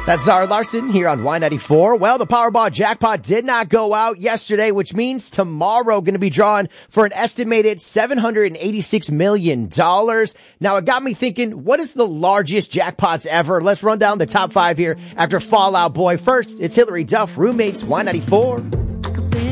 That's Zara Larson here on Y94. Well, the Powerball jackpot did not go out yesterday, which means tomorrow going to be drawn for an estimated $786 million. Now, it got me thinking, what is the largest jackpots ever? Let's run down the top 5 here after Fall Out Boy. First, it's Hillary Duff, Roommates, Y94.